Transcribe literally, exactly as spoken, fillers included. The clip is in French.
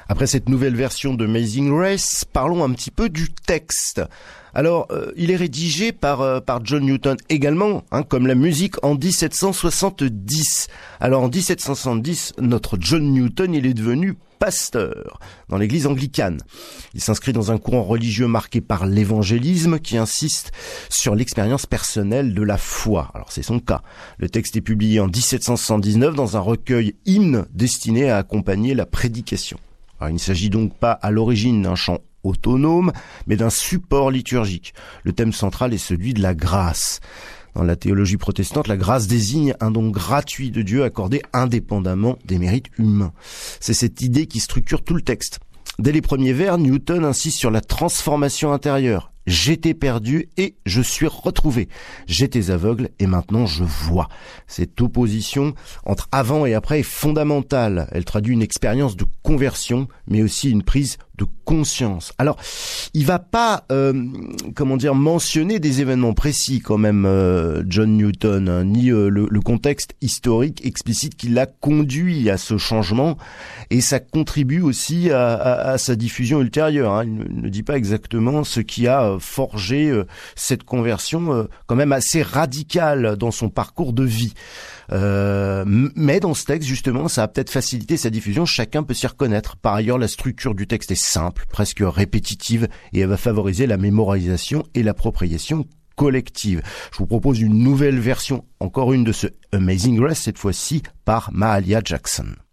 Après cette nouvelle version de Amazing Grace, parlons un petit peu du texte. Alors, euh, il est rédigé par euh, par John Newton également, hein, comme la musique, en dix-sept cent soixante-dix. Alors, en dix-sept cent soixante-dix, notre John Newton, il est devenu pasteur dans l'église anglicane. Il s'inscrit dans un courant religieux marqué par l'évangélisme qui insiste sur l'expérience personnelle de la foi. Alors, c'est son cas. Le texte est publié en dix-sept cent soixante-dix-neuf dans un recueil hymne destiné à accompagner la prédication. Alors, il ne s'agit donc pas à l'origine d'un chant autonome, mais d'un support liturgique. Le thème central est celui de la grâce. Dans la théologie protestante, la grâce désigne un don gratuit de Dieu accordé indépendamment des mérites humains. C'est cette idée qui structure tout le texte. Dès les premiers vers, Newton insiste sur la transformation intérieure. J'étais perdu et je suis retrouvé. J'étais aveugle et maintenant je vois. Cette opposition entre avant et après est fondamentale. Elle traduit une expérience de conversion, mais aussi une prise de conscience. Alors, il va pas, euh, comment dire, mentionner des événements précis quand même, euh, John Newton, hein, ni euh, le, le contexte historique explicite qui l'a conduit à ce changement, et ça contribue aussi à, à, à sa diffusion ultérieure. Hein. Il ne, ne dit pas exactement ce qui a forgé euh, cette conversion, euh, quand même assez radicale dans son parcours de vie. Euh, mais dans ce texte, justement, ça a peut-être facilité sa diffusion. Chacun peut s'y reconnaître. Par ailleurs, la structure du texte est simple, presque répétitive, et elle va favoriser la mémorisation et l'appropriation collective. Je vous propose une nouvelle version, encore une de ce Amazing Grace, cette fois-ci par Mahalia Jackson.